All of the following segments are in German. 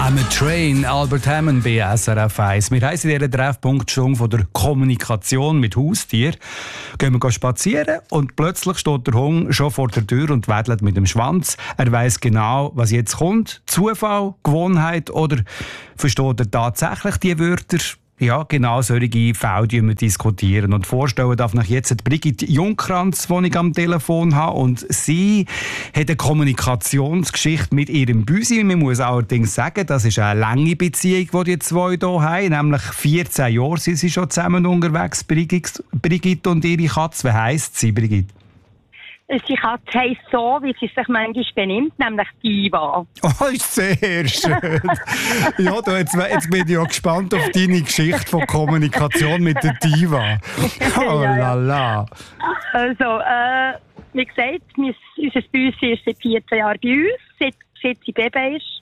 I'm a Train, Albert Hammond bei SRF 1. Wir heissen in dieser Treffpunktstunde von der Kommunikation mit Haustieren. Gehen wir spazieren und plötzlich steht der Hund schon vor der Tür und wedelt mit dem Schwanz. Er weiss genau, was jetzt kommt. Zufall, Gewohnheit oder versteht er tatsächlich die Wörter? Ja, genau solche Fälle die wir diskutieren. Und vorstellen darf ich jetzt Brigitte Jungkranz, die ich am Telefon habe. Und sie hat eine Kommunikationsgeschichte mit ihrem Büsi. Man muss allerdings sagen, das ist eine lange Beziehung, die die zwei hier haben. Nämlich 14 Jahre sind sie schon zusammen unterwegs, Brigitte und ihre Katze. Wie heisst sie, Brigitte? Die Katze heisst so, wie sie sich manchmal benimmt, nämlich Diva. Oh, ist sehr schön. Ja, jetzt bin ich auch gespannt auf deine Geschichte von Kommunikation mit der Diva. Oh la la. Also, wie gesagt, unser Büsi ist seit 14 Jahren bei uns, seit sie Baby ist.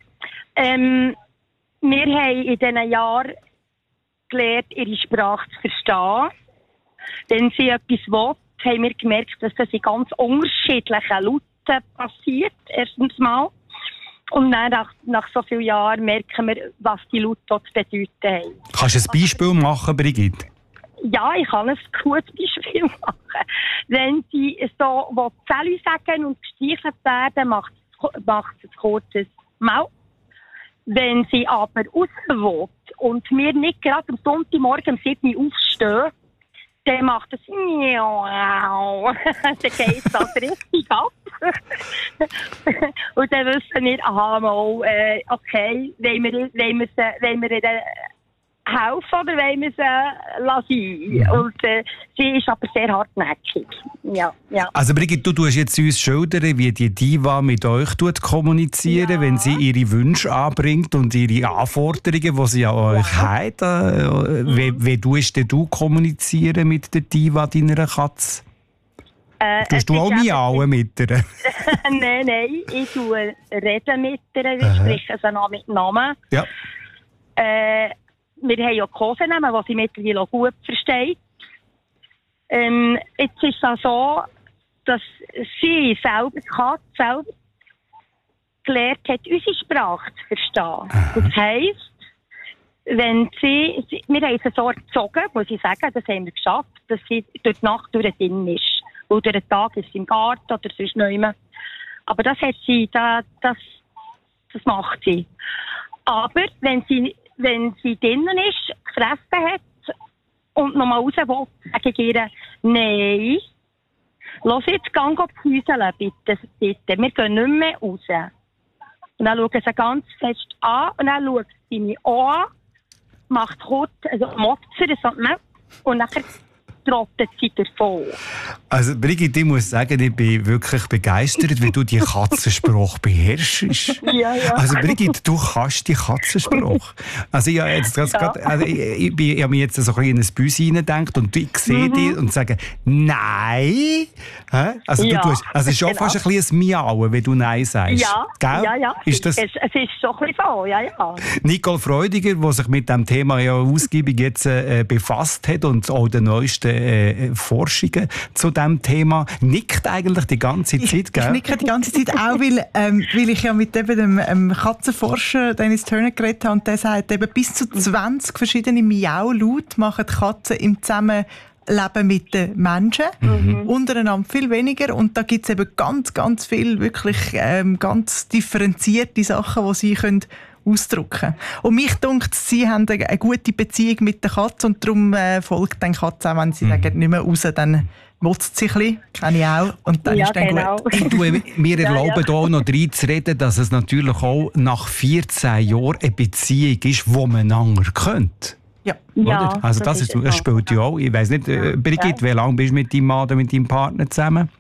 Wir haben in diesen Jahren gelernt, ihre Sprache zu verstehen. Wenn sie etwas will, haben wir gemerkt, dass das in ganz unterschiedlichen Lauten passiert, erstens mal. Und dann nach so vielen Jahren merken wir, was die Laute zu bedeuten haben. Kannst du ein Beispiel machen, Brigitte? Ja, ich kann ein gutes Beispiel machen. Wenn sie so Zähli sagen und gestreichelt werden, macht es ein kurzes Mau. Wenn sie aber raus will und wir nicht gerade am Sonntagmorgen um 7 Uhr aufstehen, dann macht es dann geht das richtig ab. Und dann wissen wir, okay, wollen wir ihr helfen oder wollen wir sie lassen? Und sie ist aber sehr hartnäckig. Ja. Also Brigitte, du tust jetzt uns schildern, wie die Diva mit euch kommunizieren, wenn sie ihre Wünsche anbringt und ihre Anforderungen, die sie an euch hat. Wie tust du kommunizieren mit der Diva, deiner Katze? Tust du auch miauen mit ihr? Nein, ich rede mit ihr, ich spreche sie noch mit Namen. Ja. Wir haben ja Kosenamen, die sie mittlerweile auch gut versteht. Jetzt ist es so, dass sie selber, die Katze selber, gelernt hat, unsere Sprache zu verstehen. Das heisst, wenn wir haben sie so erzogen, muss ich sagen, das haben wir geschafft, dass sie durch die Nacht drin ist. Oder durch den Tag ist sie im Garten oder sonst nicht. Aber das hat sie, das macht sie. Aber wenn sie drinnen ist, gefressen hat und nochmal raus will, sage ich ihr, nein, lass jetzt, geh püseln, bitte. Wir gehen nicht mehr raus. Und dann schaut sie ganz fest an und dann schaut sie mich an, macht kurz, also Motzer, und nachher trottet sie davon. Also Brigitte, ich muss sagen, ich bin wirklich begeistert, wie du die Katzensprache beherrschst. Ja. Also Brigitte, du kannst die Katzensprache. Also ich habe mich jetzt so ein bisschen in ein Büsi hineingedacht und ich sehe dich und sage, nein. Also du tust, also schon fast ein bisschen ein Miauen, wenn du Nein sagst. Ja, gell? Ja. Ist das... Es ist so ein bisschen so, ja. Nicole Freudiger, die sich mit dem Thema ja ausgiebig jetzt befasst hat und auch den neuesten Forschungen zu diesem Thema, nickt eigentlich die ganze Zeit, gell? Ich nicke die ganze Zeit auch, weil ich ja mit dem Katzenforscher Dennis Turner geredet habe und der sagt, eben bis zu 20 verschiedene Miau-Laute machen die Katzen im Zusammenleben mit den Menschen. Untereinander viel weniger. Und da gibt es eben ganz, ganz viel wirklich ganz differenzierte Sachen, die sie können ausdrücken. Und mich dunkt, sie haben eine gute Beziehung mit der Katze und darum folgt dann die Katze auch, wenn sie sagen, nicht mehr raus, dann motzt sie ein bisschen, kenne ich auch, und dann ist dann genau. gut. Wir erlauben hier auch noch reinzureden, dass es natürlich auch nach 14 Jahren eine Beziehung ist, die man einander kennt. Ja. Oder? Also das spielt ja auch. Ich weiss nicht, Brigitte, wie lange bist du mit deinem Mann oder mit deinem Partner zusammen?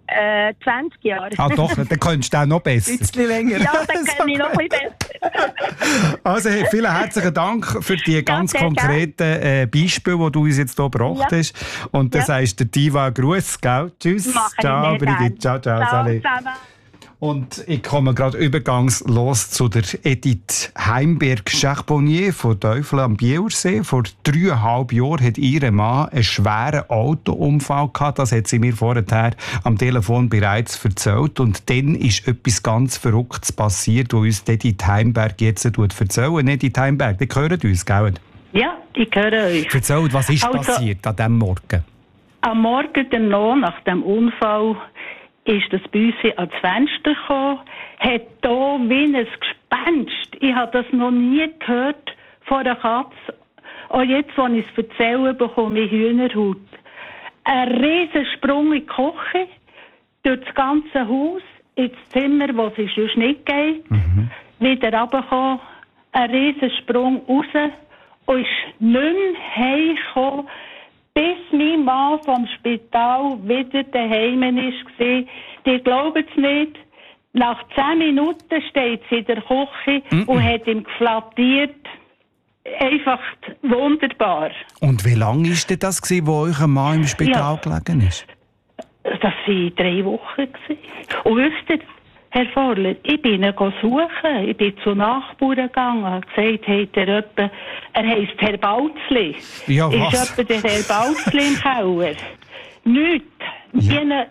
20 Jahre. Ah doch, dann könntest du auch noch besser. Ein bisschen länger. Ja, dann kenne ich noch ein bisschen besser. Also hey, vielen herzlichen Dank für die ganz konkreten Beispiele, die du uns jetzt hier gebracht hast. Und das heisst der Diva Gruß, gell? Tschüss. Ciao, Brigitte. Ciao. Ciao. Und ich komme gerade übergangslos zu der Edith Heimberg-Charbonnier von Teufel am Bielersee. Vor 3,5 Jahren hat ihr Mann einen schweren Autounfall gehabt. Das hat sie mir vorher am Telefon bereits erzählt. Und dann ist etwas ganz Verrücktes passiert, was uns Edith Heimberg jetzt erzählt. Edith Heimberg, die hören uns, gell? Ja, ich höre euch. Erzählt, was ist passiert an diesem Morgen? Am Morgen danach, nach dem Unfall, ist das Büsi ans Fenster gekommen, hat da wie ein Gespenst. Ich habe das noch nie gehört von einer Katze. Auch jetzt, als ich es erzähle, bekomme ich Hühnerhaut. Ein Riesensprung in die Küche, durch das ganze Haus, ins Zimmer, wo sie sonst nicht geht, wieder runtergekommen, ein Riesensprung raus und ist nicht mehr heimgekommen, bis mein Mann vom Spital wieder daheim war. Die glauben es nicht. Nach 10 Minuten steht sie in der Küche und hat ihm geflattiert. Einfach wunderbar. Und wie lange war denn das, wo euer Mann im Spital gelegen ist? Das waren 3 Wochen. Und wisst ihr, Herr Vorler, ich bin ihn suchen. Ich bin zu Nachbarn gegangen und gesagt, er heisst Herr Bautzli. Ja, was? Ist der Herr Bautzli im Keller? Nichts. Ja.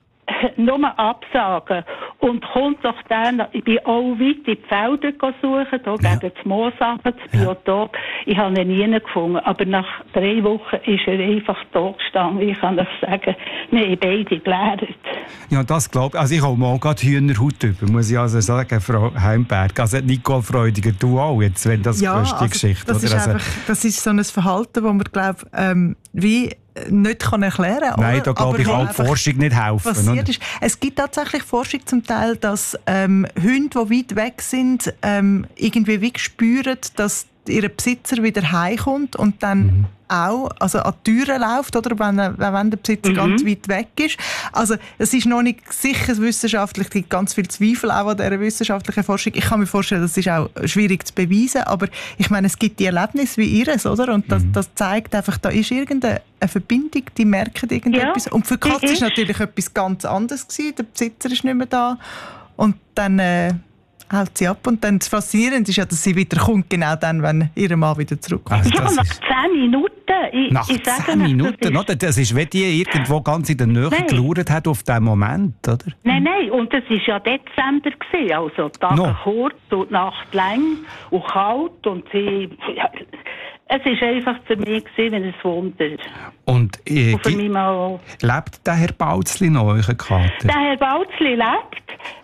Nur absagen. Und kommt doch dann, ich bin auch weit in die Felder suchen, hier gegen das Moosachen, das Biotop. Ich habe ihn nie gefunden. Aber nach 3 Wochen ist er einfach da gestanden. Ich kann das sagen, wir haben beide gelernt. Ja, das glaube ich. Also ich habe mal gerade Hühnerhaut über, muss ich also sagen, Frau Heimberg. Also Nicole Freudiger, du auch jetzt, wenn das größte Geschichte. Das ist einfach, das ist so ein Verhalten, das man, glaube wie nicht erklären kann. Nein, da glaube ich auch die Forschung nicht helfen. Ist. Es gibt tatsächlich Forschung zum Teil, dass Hunde, die weit weg sind, irgendwie wie spüren, dass ihr Besitzer wieder heimkommt und dann auch an die Türen läuft, oder wenn der Besitzer ganz weit weg ist. Also es ist noch nicht sicher wissenschaftlich, es gibt ganz viel Zweifel auch an dieser wissenschaftlichen Forschung. Ich kann mir vorstellen, das ist auch schwierig zu beweisen, aber ich meine, es gibt die Erlebnisse wie ihres, oder? Und das zeigt einfach, da ist irgendeine Verbindung, die merken irgendetwas. Ja, und für die Katze ist natürlich etwas ganz anderes gewesen. Der Besitzer ist nicht mehr da und dann hält sie ab. Und dann das Faszinierende ist ja, dass sie wieder kommt, genau dann, wenn ihr Mann wieder zurückkommt. Also nach 10 Minuten. Nach 10 Minuten? Das ist, wenn die irgendwo ganz in der Nähe gelauert hat auf diesen Moment, oder? Nein, und das war ja Dezember gewesen, also Tage kurz und Nacht lang und kalt und sie... Ja, es war einfach für mich wie ein Wunder. Und für mich mal lebt der Herr Bautzli noch, euer Kater? Der Herr Bautzli lebt.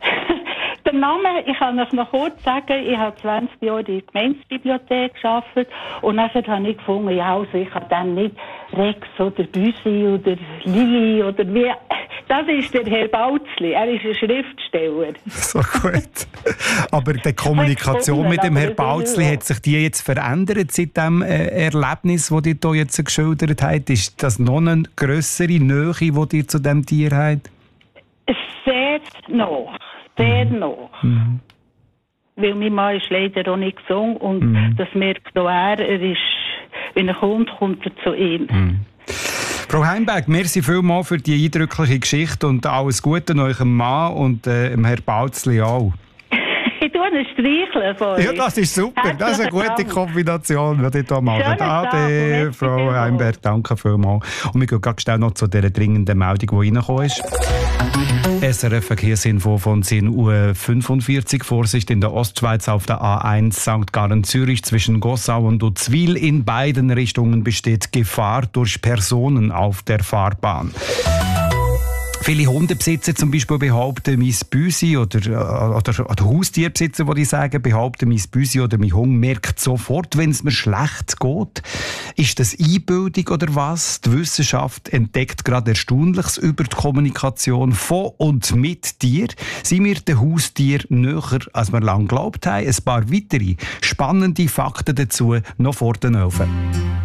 Der Name, ich kann euch noch kurz sagen, ich habe 20 Jahre in der Gemeindebibliothek gearbeitet und dann habe ich gefunden, ja, also ich habe dann nicht Rex oder Büsi oder Lili oder wie. Das ist der Herr Bautzli, er ist ein Schriftsteller. So gut. Aber die Kommunikation mit dem Herrn Bautzli, hat sich die jetzt verändert seit dem Erlebnis, das ihr hier jetzt geschildert habt? Ist das noch eine grössere Nähe, die ihr zu diesem Tier habt? Sehr noch. Sehr noch. Weil mein Mann ist leider auch nicht gesund und das merkt auch er ist, wenn er kommt er zu ihm. Frau Heimberg, merci vielmals für die eindrückliche Geschichte und alles Gute an eurem Mann und dem Herrn Bautzli auch. Ich tue einen Streicheln von euch. Ja, das ist super. Das ist eine gute Kombination, die ihr hier macht. Ade, Frau Heimberg, danke vielmals. Und wir gehen ganz schnell noch zu dieser dringenden Meldung, die reingekommen ist. SRF Verkehrsinfo von 10:45 Uhr. Vorsicht in der Ostschweiz auf der A1 St. Gallen-Zürich zwischen Gossau und Uzwil. In beiden Richtungen besteht Gefahr durch Personen auf der Fahrbahn. Viele Hundebesitzer zum Beispiel behaupten, mein Büsi oder Haustierbesitzer, die sagen, behaupten, mein Büsi oder mein Hund merkt sofort, wenn es mir schlecht geht. Ist das Einbildung oder was? Die Wissenschaft entdeckt gerade Erstaunliches über die Kommunikation von und mit dir. Sind wir den Haustier näher, als wir lange geglaubt haben? Ein paar weitere spannende Fakten dazu noch vor den Öfen.